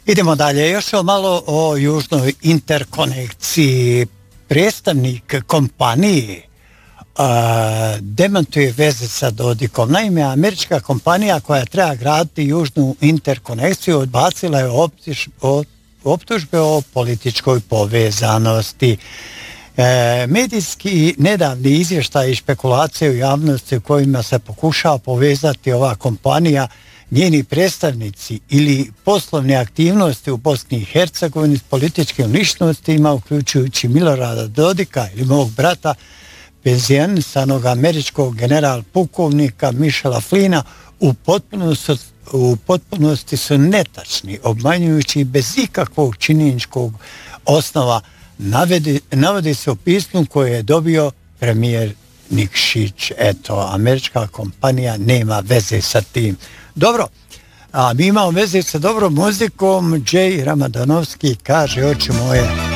Idemo dalje, još malo o južnoj interkonekciji. Predstavnik kompanije demantuje veze sa Dodikom. Naime, američka kompanija koja treba graditi južnu interkonekciju odbacila je optužbe o političkoj povezanosti. Medijski nedavni izvještaj i špekulacije u javnosti u kojima se pokušava povezati ova kompanija, njeni predstavnici ili poslovne aktivnosti u Bosni i Hercegovini s političkim ličnostima, uključujući Milorada Dodika ili mog brata, penzionisanog američkog general pukovnika Michaela Flynna, u potpunosti su netačni, obmanjujući bez ikakvog činjeničkog osnova. Navodi se u pismu koje je dobio premijer Nikšić. Eto, američka kompanija nema veze sa tim. Dobro, a mi imamo veze sa dobrom muzikom. Jay Ramadanowski kaže, oči moje,